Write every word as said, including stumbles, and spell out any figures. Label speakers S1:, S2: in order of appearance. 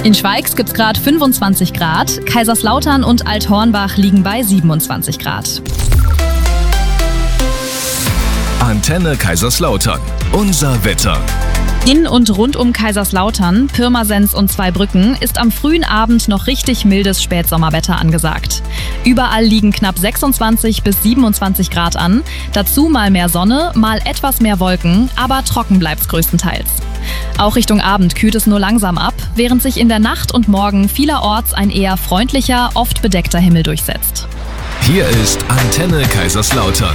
S1: In Schweigst gibt es gerade fünfundzwanzig Grad, Kaiserslautern und Althornbach liegen bei siebenundzwanzig Grad.
S2: Antenne Kaiserslautern. Unser Wetter.
S1: In und rund um Kaiserslautern, Pirmasens und Zweibrücken ist am frühen Abend noch richtig mildes Spätsommerwetter angesagt. Überall liegen knapp sechsundzwanzig bis siebenundzwanzig Grad an, dazu mal mehr Sonne, mal etwas mehr Wolken, aber trocken bleibt's größtenteils. Auch Richtung Abend kühlt es nur langsam ab, während sich in der Nacht und Morgen vielerorts ein eher freundlicher, oft bedeckter Himmel durchsetzt.
S2: Hier ist Antenne Kaiserslautern.